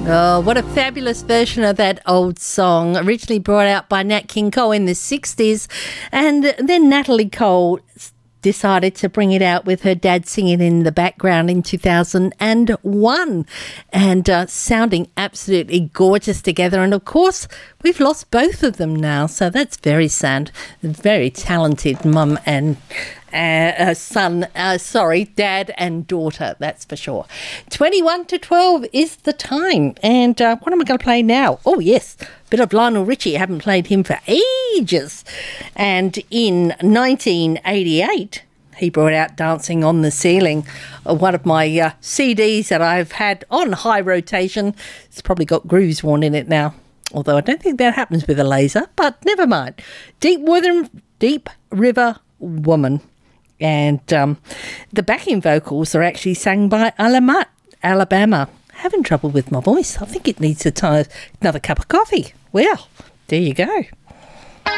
Oh, what a fabulous version of that old song, originally brought out by Nat King Cole in the 60s. And then Natalie Cole decided to bring it out with her dad singing in the background in 2001 and sounding absolutely gorgeous together. And of course, we've lost both of them now, so that's very sad. Very talented mum and dad and daughter, that's for sure. 21 to 12 is the time. And what am I going to play now? Oh, yes, a bit of Lionel Richie. I haven't played him for ages. And in 1988, he brought out Dancing on the Ceiling, one of my CDs that I've had on high rotation. It's probably got grooves worn in it now, although I don't think that happens with a laser, but never mind. Deep River Woman. And the backing vocals are actually sung by Alabama. Having trouble with my voice. I think it needs another cup of coffee. Well, there you go.